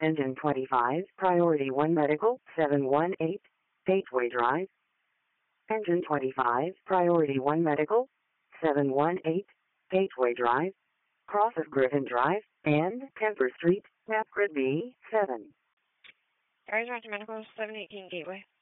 Engine 25, Priority 1 Medical, 718, Gateway Drive. Engine 25, Priority 1 Medical, 718, Gateway Drive, cross of Griffin Drive, and Kemper Street, map grid B7. Rise Medical, 718 Gateway.